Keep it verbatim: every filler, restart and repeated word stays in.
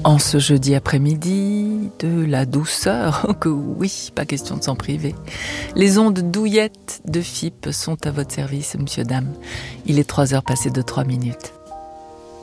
En ce jeudi après-midi, de la douceur, oh que oui, pas question de s'en priver. Les ondes douillettes de F I P sont à votre service, monsieur, dame. Il est trois heures passées de trois minutes.